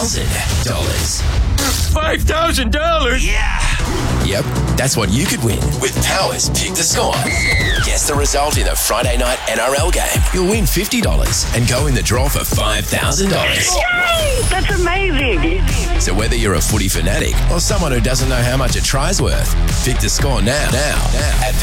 $5,000? Yeah! Yep, that's what you could win with Power's Pick the Score. Guess the result in a Friday night NRL game. You'll win $50 and go in the draw for $5,000. Yay! That's amazing. So whether you're a footy fanatic or someone who doesn't know how much a try's worth, pick the score now at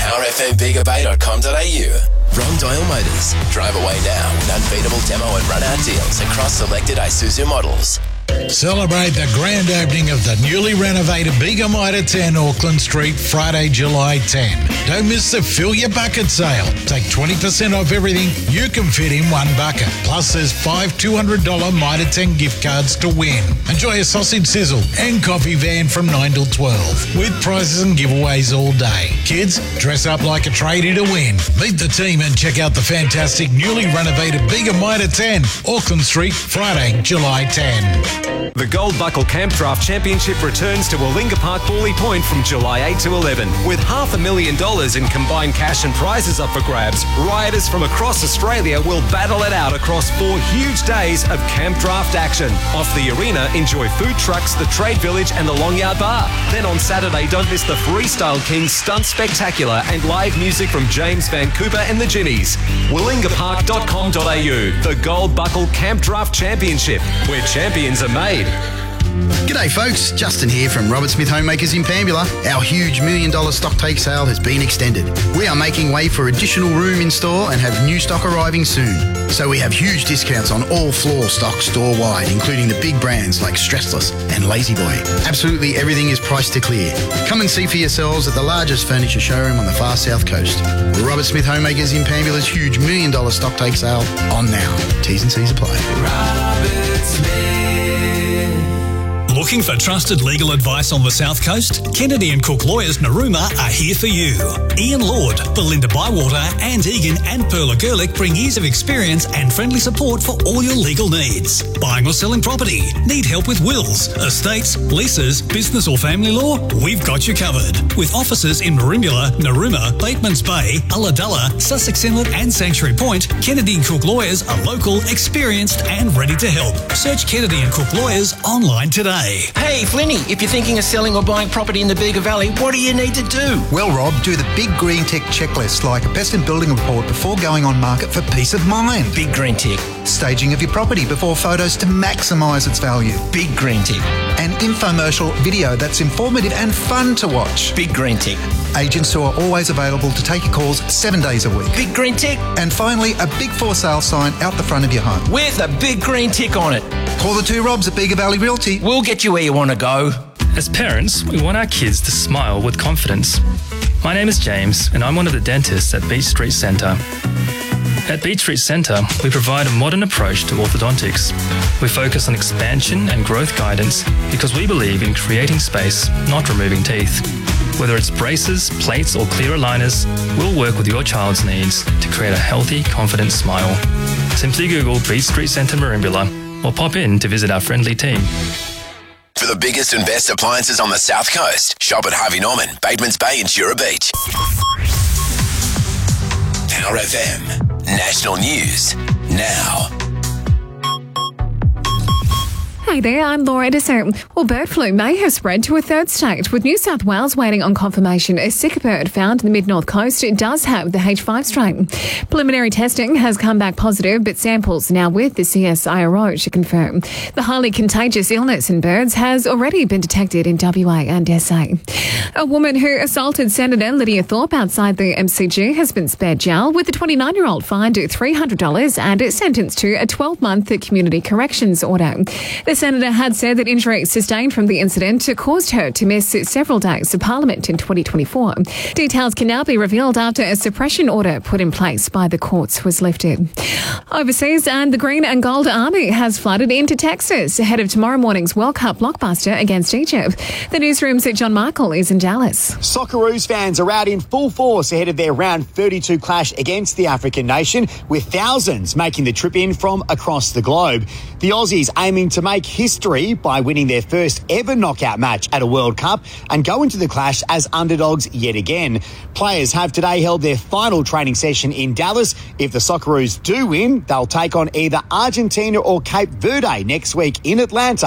powerfmbigabay.com.au. Ron Doyle Motors. Drive away now with unbeatable demo and run-out deals across selected Isuzu models. Celebrate the grand opening of the newly renovated Bega Mitre 10 Auckland Street, Friday, July 10. Don't miss the Fill Your Bucket sale. Take 20% off everything you can fit in one bucket. Plus, there's 5 $200 Mitre 10 gift cards to win. Enjoy a sausage sizzle and coffee van from 9 till 12 with prizes and giveaways all day. Kids, dress up like a tradie to win. Meet the team and check out the fantastic newly renovated Bega Mitre 10 Auckland Street, Friday, July 10. The Gold Buckle Camp Draft Championship returns to Warringah Park Bawley Point from July 8 to 11. With $500,000 in combined cash and prizes up for grabs, riders from across Australia will battle it out across 4 huge days of camp draft action. Off the arena, enjoy food trucks, the Trade Village and the Long Yard Bar. Then on Saturday, don't miss the Freestyle Kings Stunt Spectacular and live music from James Van Cooper and the Ginnies. WarringahPark.com.au. The Gold Buckle Camp Draft Championship, where champions are made. G'day folks, Justin here from Robert Smith Homemakers in Pambula. Our huge $1 million stock take sale has been extended. We are making way for additional room in store and have new stock arriving soon. So we have huge discounts on all floor stock store-wide, including the big brands like Stressless and Lazy Boy. Absolutely everything is priced to clear. Come and see for yourselves at the largest furniture showroom on the far south coast. Robert Smith Homemakers in Pambula's huge $1 million stock take sale on now. T's and C's apply. Robert Smith. Looking for trusted legal advice on the South Coast? Kennedy & Cook Lawyers Narooma are here for you. Ian Lord, Belinda Bywater, Anne Egan and Perla Gerlich bring years of experience and friendly support for all your legal needs. Buying or selling property? Need help with wills, estates, leases, business or family law? We've got you covered. With offices in Merimbula, Narooma, Batemans Bay, Ulladulla, Sussex Inlet and Sanctuary Point, Kennedy & Cook Lawyers are local, experienced and ready to help. Search Kennedy & Cook Lawyers online today. Hey, Flinny, if you're thinking of selling or buying property in the Bega Valley, what do you need to do? Well, Rob, do the Big Green Tick checklist like a pest and building report before going on market for peace of mind. Big Green Tick. Staging of your property before photos to maximise its value. Big Green Tick. An infomercial video that's informative and fun to watch. Big Green Tick. Agents who are always available to take your calls 7 days a week. Big Green Tick. And finally, a big for sale sign out the front of your home. With a big green tick on it. Call the 2 Robs at Bega Valley Realty. We'll get you where you want to go. As parents, we want our kids to smile with confidence. My name is James, and I'm one of the dentists at Beach Street Centre. At Beach Street Centre, we provide a modern approach to orthodontics. We focus on expansion and growth guidance because we believe in creating space, not removing teeth. Whether it's braces, plates or clear aligners, we'll work with your child's needs to create a healthy, confident smile. Simply Google Beach Street Centre Merimbula or pop in to visit our friendly team. For the biggest and best appliances on the South Coast, shop at Harvey Norman, Batemans Bay and Jura Beach. Power FM. National News. Now. Hi there, I'm Laura Edison. Well, bird flu may have spread to a third state, with New South Wales waiting on confirmation a sick bird found in the mid-north coast does have the H5 strain. Preliminary testing has come back positive, but samples now with the CSIRO to confirm. The highly contagious illness in birds has already been detected in WA and SA. A woman who assaulted Senator Lydia Thorpe outside the MCG has been spared jail, with the 29-year-old fined $300 and sentenced to a 12-month community corrections order. The Senator had said that injury sustained from the incident caused her to miss several days of Parliament in 2024. Details can now be revealed after a suppression order put in place by the courts was lifted. Overseas, and the Green and Gold Army has flooded into Texas ahead of tomorrow morning's World Cup blockbuster against Egypt. The newsroom's John Michael is in Dallas. Socceroos fans are out in full force ahead of their round 32 clash against the African nation, with thousands making the trip in from across the globe. The Aussies aiming to make history by winning their first ever knockout match at a World Cup and go into the clash as underdogs yet again. Players have today held their final training session in Dallas. If the Socceroos do win, they'll take on either Argentina or Cape Verde next week in Atlanta.